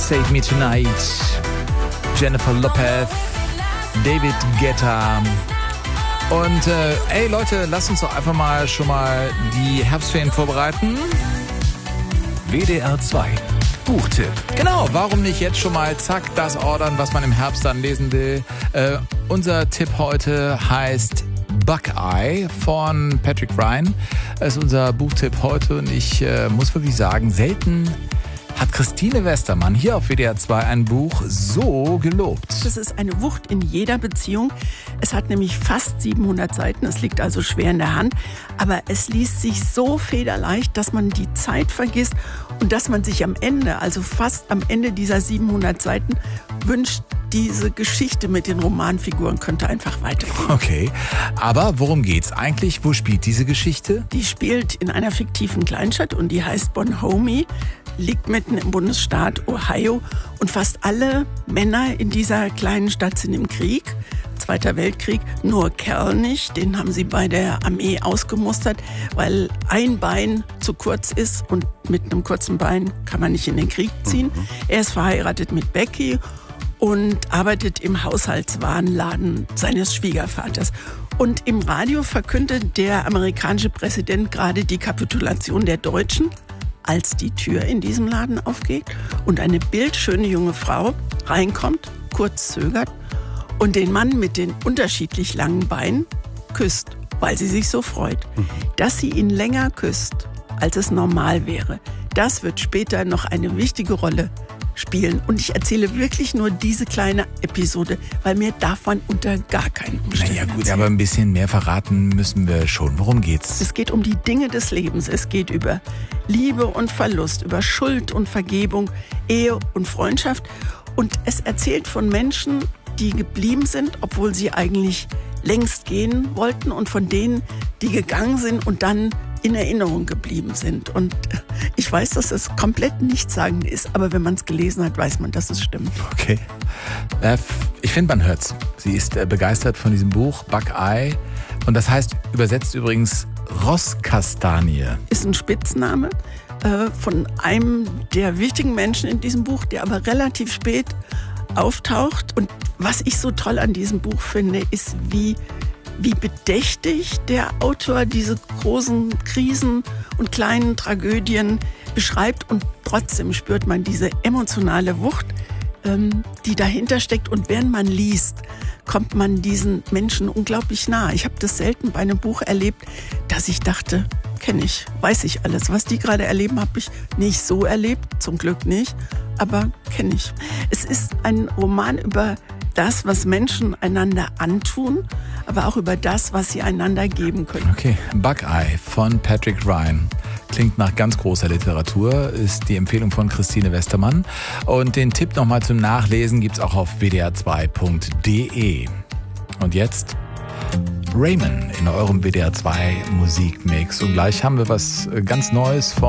Save Me Tonight, Jennifer Lopez, David Guetta. Und ey Leute, lasst uns doch einfach mal schon mal die Herbstferien vorbereiten. WDR 2 Buchtipp. Genau, warum nicht jetzt schon mal zack das ordern, was man im Herbst dann lesen will. Unser Tipp heute heißt Buckeye von Patrick Ryan. Das ist unser Buchtipp heute und ich muss wirklich sagen, selten hat Christine Westermann hier auf WDR 2 ein Buch so gelobt. Das ist eine Wucht in jeder Beziehung. Es hat nämlich fast 700 Seiten, es liegt also schwer in der Hand, aber es liest sich so federleicht, dass man die Zeit vergisst und dass man sich am Ende, also fast am Ende dieser 700 Seiten, wünscht, diese Geschichte mit den Romanfiguren könnte einfach weitergehen. Okay, aber worum geht's eigentlich? Wo spielt diese Geschichte? Die spielt in einer fiktiven Kleinstadt und die heißt Bonhomie, liegt mitten im Bundesstaat Ohio und fast alle Männer in dieser kleinen Stadt sind im Krieg, Zweiter Weltkrieg, nur Kerl nicht, den haben sie bei der Armee ausgemustert, weil ein Bein zu kurz ist und mit einem kurzen Bein kann man nicht in den Krieg ziehen. Er ist verheiratet mit Becky und arbeitet im Haushaltswarenladen seines Schwiegervaters. Und im Radio verkündet der amerikanische Präsident gerade die Kapitulation der Deutschen, als die Tür in diesem Laden aufgeht und eine bildschöne junge Frau reinkommt, kurz zögert und den Mann mit den unterschiedlich langen Beinen küsst, weil sie sich so freut. Dass sie ihn länger küsst, als es normal wäre, das wird später noch eine wichtige Rolle spielen. Und ich erzähle wirklich nur diese kleine Episode, weil mir darf man unter gar keinen Umständen Naja gut, erzählen. aber ein bisschen mehr verraten müssen wir schon. Worum geht's? Es geht um die Dinge des Lebens. Es geht über Liebe und Verlust, über Schuld und Vergebung, Ehe und Freundschaft. Und es erzählt von Menschen, die geblieben sind, obwohl sie eigentlich längst gehen wollten, und von denen, die gegangen sind und dann in Erinnerung geblieben sind. Und ich weiß, dass es komplett nichtssagend ist, aber wenn man es gelesen hat, weiß man, dass es stimmt. Okay. Ich finde, man hört's. Sie ist begeistert von diesem Buch, Buckeye. Und das heißt übersetzt übrigens Rosskastanie. Ist ein Spitzname von einem der wichtigen Menschen in diesem Buch, der aber relativ spät auftaucht. Und was ich so toll an diesem Buch finde, ist, wie bedächtig der Autor diese großen Krisen und kleinen Tragödien beschreibt. Und trotzdem spürt man diese emotionale Wucht, die dahinter steckt. Und während man liest, kommt man diesen Menschen unglaublich nah. Ich habe das selten bei einem Buch erlebt, dass ich dachte, kenne ich, weiß ich alles. Was die gerade erleben, habe ich nicht so erlebt, zum Glück nicht, aber kenne ich. Es ist ein Roman über das, was Menschen einander antun, aber auch über das, was sie einander geben können. Okay, Buckeye von Patrick Ryan. Klingt nach ganz großer Literatur, ist die Empfehlung von Christine Westermann. Und den Tipp nochmal zum Nachlesen gibt's auch auf wdr2.de. Und jetzt Raymond in eurem WDR 2 Musikmix. Und gleich haben wir was ganz Neues von